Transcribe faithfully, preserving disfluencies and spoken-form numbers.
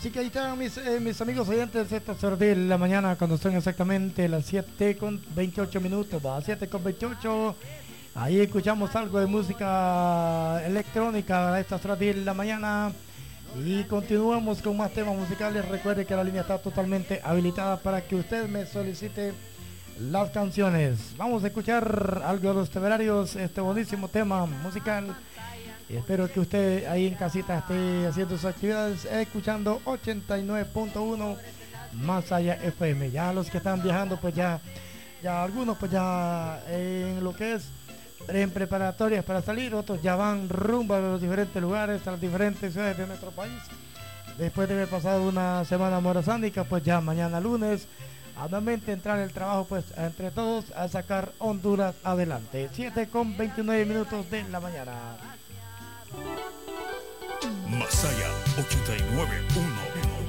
Así que ahí están mis, eh, mis amigos oyentes, esta hora de la mañana, cuando son exactamente las siete con veintiocho minutos, va, siete con veintiocho. Ahí escuchamos algo de música electrónica a estas horas de la mañana. Y continuamos con más temas musicales. Recuerde que la línea está totalmente habilitada para que usted me solicite las canciones. Vamos a escuchar algo de Los Temerarios, este buenísimo tema musical. Y espero que usted ahí en casita esté haciendo sus actividades, escuchando ochenta y nueve punto uno Más Allá F M. Ya los que están viajando, pues ya, ya algunos pues ya en lo que es en preparatorias para salir, otros ya van rumbo a los diferentes lugares, a las diferentes ciudades de nuestro país. Después de haber pasado una semana morazánica, pues ya mañana lunes, a nuevamente entrar en el trabajo, pues entre todos a sacar Honduras adelante. siete con veintinueve minutos de la mañana. Masaya ochenta y nueve punto uno.